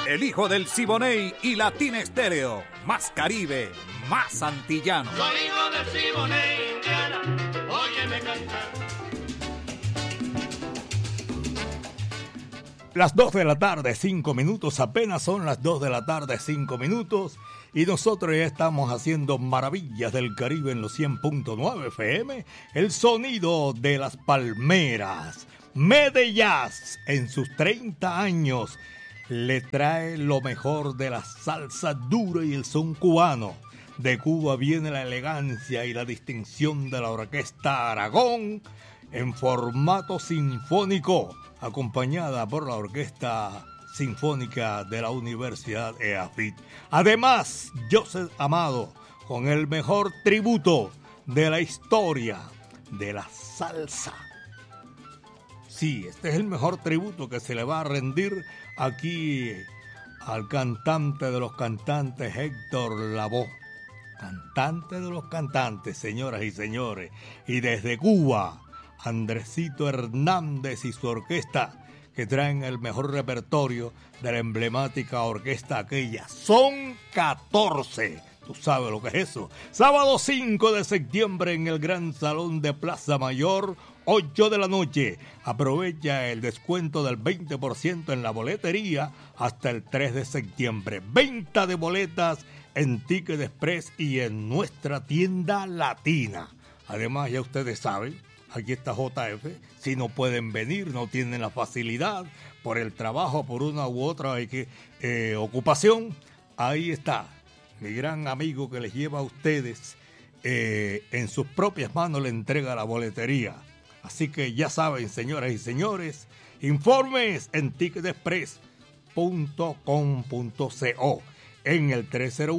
El hijo del Siboney y Latina Estéreo. Más Caribe, más antillano. Soy hijo del Siboney, Indiana, óyeme cantar. Las 2 de la tarde, 5 minutos, apenas son las 2 de la tarde, 5 minutos, y nosotros ya estamos haciendo maravillas del Caribe en los 100.9 FM, el sonido de las palmeras. Medellaz, en sus 30 años, le trae lo mejor de la salsa dura y el son cubano. De Cuba viene la elegancia y la distinción de la Orquesta Aragón en formato sinfónico, acompañada por la Orquesta Sinfónica de la Universidad EAFIT. Además, Joseph Amado, con el mejor tributo de la historia de la salsa. Sí, este es el mejor tributo que se le va a rendir aquí al cantante de los cantantes, Héctor Lavoe. Cantante de los cantantes, señoras y señores. Y desde Cuba, Andresito Hernández y su orquesta, que traen el mejor repertorio de la emblemática orquesta aquella. Son 14. ¿Tú sabes lo que es eso? Sábado 5 de septiembre en el Gran Salón de Plaza Mayor, 8 de la noche. Aprovecha el descuento del 20% en la boletería hasta el 3 de septiembre. Venta de boletas en Ticket Express y en nuestra tienda latina. Además, ya ustedes saben, aquí está JF. Si no pueden venir, no tienen la facilidad por el trabajo, por una u otra ocupación, ahí está mi gran amigo que les lleva a ustedes en sus propias manos, le entrega la boletería. Así que ya saben, señoras y señores, informes en ticketexpress.com.co en el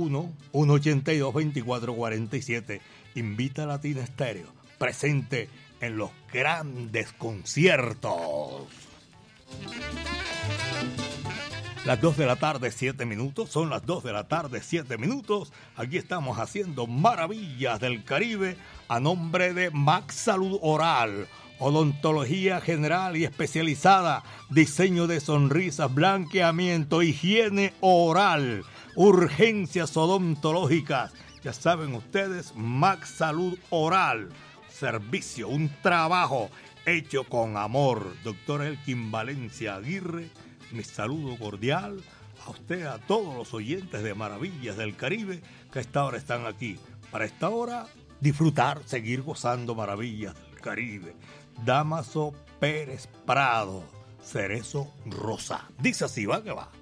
301-182-2447. Invita a Latina Estéreo, presente en los grandes conciertos. Las 2 de la tarde, 7 minutos. Son las 2 de la tarde, 7 minutos. Aquí estamos haciendo maravillas del Caribe a nombre de Max Salud Oral. Odontología general y especializada. Diseño de sonrisas, blanqueamiento, higiene oral. Urgencias odontológicas. Ya saben ustedes, Max Salud Oral. Servicio, un trabajo hecho con amor. Doctor Elkin Valencia Aguirre, mi saludo cordial a usted, a todos los oyentes de Maravillas del Caribe que a esta hora están aquí. Para esta hora, disfrutar, seguir gozando Maravillas del Caribe. Damaso Pérez Prado, Cerezo Rosa. Dice así, va que va.